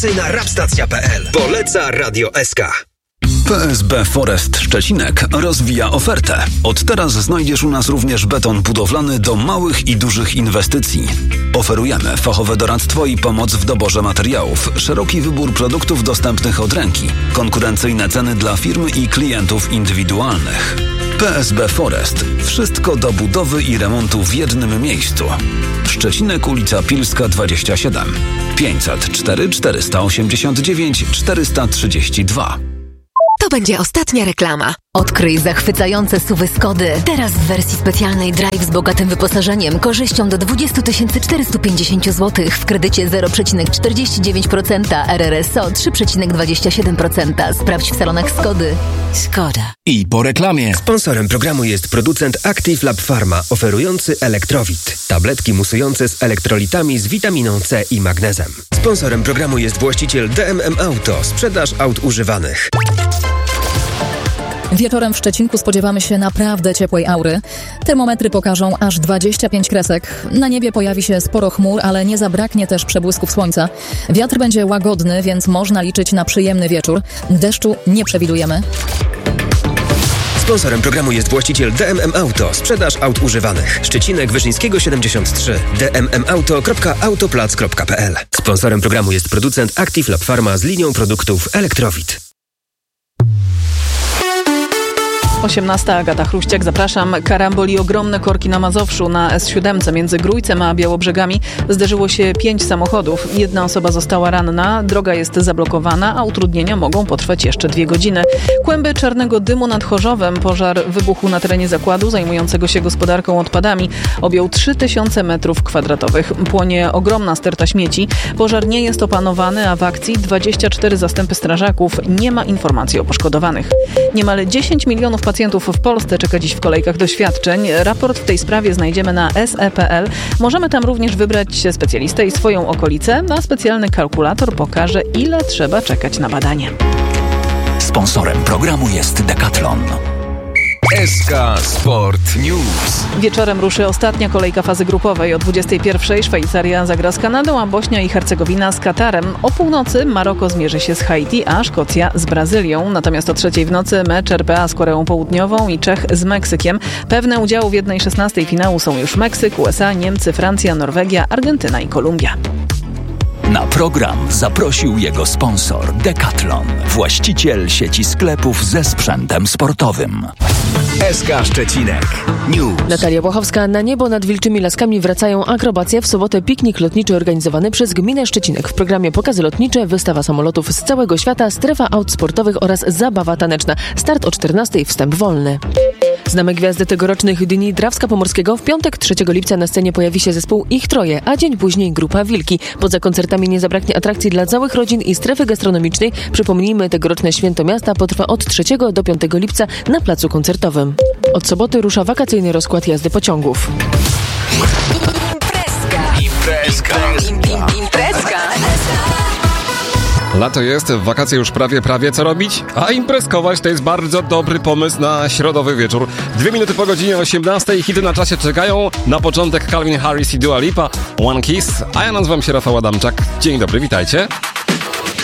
Na rapstacja.pl. Poleca Radio SK. PSB Forest Szczecinek rozwija ofertę. Od teraz znajdziesz u nas również beton budowlany do małych i dużych inwestycji. Oferujemy fachowe doradztwo i pomoc w doborze materiałów, szeroki wybór produktów dostępnych od ręki, konkurencyjne ceny dla firm i klientów indywidualnych. PSB Forest. Wszystko do budowy i remontu w jednym miejscu. Szczecinek, ulica Pilska 27. 504 489 432. To będzie ostatnia reklama. Odkryj zachwycające SUV-y Skody. Teraz w wersji specjalnej Drive z bogatym wyposażeniem, korzyścią do 20 450 zł w kredycie 0,49%, RRSO 3,27%. Sprawdź w salonach Skody. Skoda. I po reklamie. Sponsorem programu jest producent Active Lab Pharma, oferujący Elektrowit. Tabletki musujące z elektrolitami z witaminą C i magnezem. Sponsorem programu jest właściciel DMM Auto, sprzedaż aut używanych. Wieczorem w Szczecinku spodziewamy się naprawdę ciepłej aury. Termometry pokażą aż 25 kresek. Na niebie pojawi się sporo chmur, ale nie zabraknie też przebłysków słońca. Wiatr będzie łagodny, więc można liczyć na przyjemny wieczór. Deszczu nie przewidujemy. Sponsorem programu jest właściciel DMM Auto, sprzedaż aut używanych. Szczecinek, Wyszyńskiego 73. dmmauto.autoplac.pl. Sponsorem programu jest producent Active Lab Pharma z linią produktów Elektrowit. 18. Agata Chruściak, zapraszam. Karambol i ogromne korki na Mazowszu. Na S7 między Grójcem a Białobrzegami zderzyło się 5 samochodów. Jedna osoba została ranna, droga jest zablokowana, a utrudnienia mogą potrwać jeszcze 2 godziny. Kłęby czarnego dymu nad Chorzowem. Pożar wybuchł na terenie zakładu zajmującego się gospodarką odpadami. Objął 3000 m2. Płonie ogromna sterta śmieci. Pożar nie jest opanowany, a w akcji 24 zastępy strażaków. Nie ma informacji o poszkodowanych. Niemal 10 milionów pacjentów w Polsce czeka dziś w kolejkach do świadczeń. Raport w tej sprawie znajdziemy na se.pl. Możemy tam również wybrać specjalistę i swoją okolicę, a specjalny kalkulator pokaże, ile trzeba czekać na badanie. Sponsorem programu jest Decathlon. SK Sport News. Wieczorem ruszy ostatnia kolejka fazy grupowej. O 21:00 Szwajcaria zagra z Kanadą, a Bośnia i Hercegowina z Katarem. O północy Maroko zmierzy się z Haiti, a Szkocja z Brazylią. Natomiast o 3:00 w nocy mecz RPA z Koreą Południową i Czech z Meksykiem. Pewne udziału w 1/16 finału są już Meksyk, USA, Niemcy, Francja, Norwegia, Argentyna i Kolumbia. Na program zaprosił jego sponsor Decathlon, właściciel sieci sklepów ze sprzętem sportowym. SK Szczecinek News. Natalia Błachowska. Na niebo nad Wilczymi Laskami wracają akrobacje. W sobotę piknik lotniczy organizowany przez Gminę Szczecinek. W programie pokazy lotnicze, wystawa samolotów z całego świata, strefa aut sportowych oraz zabawa taneczna. Start o 14:00, wstęp wolny. Znamy gwiazdy tegorocznych Dni Drawska Pomorskiego. W piątek 3 lipca na scenie pojawi się zespół Ich Troje, a dzień później grupa Wilki. Poza koncertami nie zabraknie atrakcji dla całych rodzin i strefy gastronomicznej. Przypomnijmy, tegoroczne Święto Miasta potrwa od 3 do 5 lipca na placu koncertowym. Od soboty rusza wakacyjny rozkład jazdy pociągów. Imprezka. Lato jest, wakacje już prawie. Co robić? A imprezkować to jest bardzo dobry pomysł na środowy wieczór. 2 minuty po godzinie 18:00. Hity na czasie czekają. Na początek Calvin Harris i Dua Lipa, One Kiss. A ja nazywam się Rafał Adamczak. Dzień dobry, witajcie.